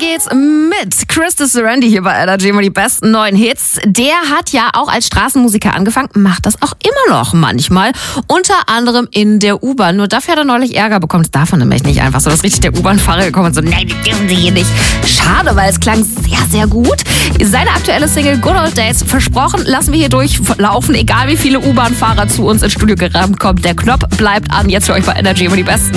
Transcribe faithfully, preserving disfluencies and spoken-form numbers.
geht's mit Chris Randy hier bei Energy, immer die besten neuen Hits. Der hat ja auch als Straßenmusiker angefangen, macht das auch immer noch manchmal, unter anderem in der U-Bahn. Nur dafür hat er neulich Ärger bekommen. Das darf man nämlich nicht einfach so. Das ist richtig der U-Bahn-Fahrer gekommen und so, nein, die dürfen sie hier nicht. Schade, weil es klang sehr, sehr gut. Seine aktuelle Single Good Old Days, versprochen, lassen wir hier durchlaufen, egal wie viele U-Bahn-Fahrer zu uns ins Studio gerammt kommen. Der Knopf bleibt an. Jetzt für euch bei Energy immer die besten